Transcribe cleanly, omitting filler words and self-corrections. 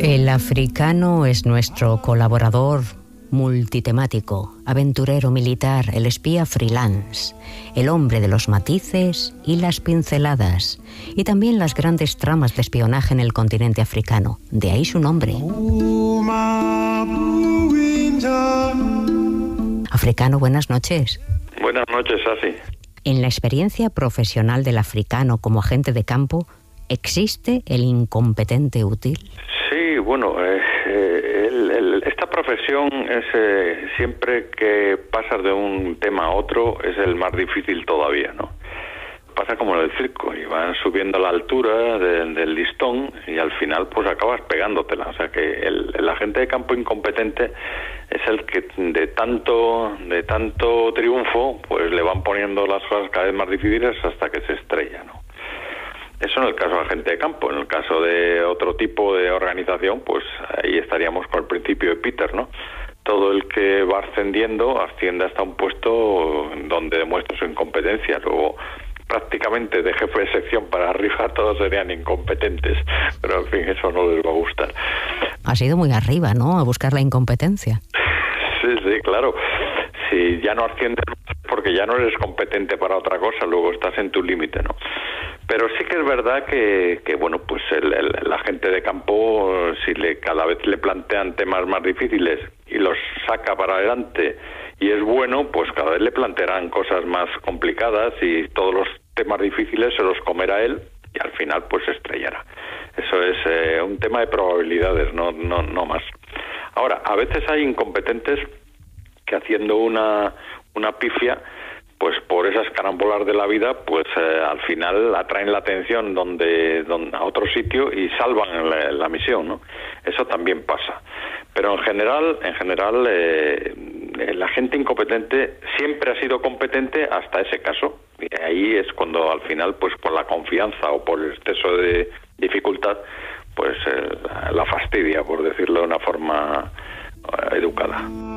El africano es nuestro colaborador multitemático, aventurero militar, el espía freelance, el hombre de los matices y las pinceladas, y también las grandes tramas de espionaje en el continente africano. De ahí su nombre. Africano, buenas noches. Buenas noches, Asi. En la experiencia profesional del africano como agente de campo, ¿existe el incompetente útil? Sí, bueno, esta profesión es siempre que pasas de un tema a otro es el más difícil todavía, ¿no? Pasa como en el circo, y van subiendo la altura del listón y al final pues acabas pegándotela. O sea que el agente de campo incompetente es el que de tanto triunfo pues le van poniendo las cosas cada vez más difíciles hasta que se estrella, ¿no? Eso en el caso de agente de campo. En el caso de otro tipo de organización, pues ahí estaríamos con el principio de Peter, ¿no? Todo el que va asciende hasta un puesto donde demuestra su incompetencia. Luego, prácticamente de jefe de sección para arriba todos serían incompetentes, pero en fin, eso no les va a gustar. Ha sido muy arriba, ¿no?, a buscar la incompetencia. Sí, claro. Si ya no asciendes porque ya no eres competente para otra cosa, luego estás en tu límite, ¿no? Pero sí que es verdad que bueno, pues el agente de campo, si cada vez le plantean temas más difíciles y los saca para adelante y es bueno, pues cada vez le plantearán cosas más complicadas y todos los temas difíciles se los comerá él y al final pues se estrellará. Eso es un tema de probabilidades, no más. Ahora, a veces hay incompetentes que haciendo una pifia, pues por esas carambolas de la vida, pues al final atraen la atención donde a otro sitio y salvan la misión, ¿no? Eso también pasa. Pero en general el agente incompetente siempre ha sido competente hasta ese caso. Y ahí es cuando al final, pues por la confianza o por el exceso de dificultad, pues la fastidia, por decirlo de una forma educada.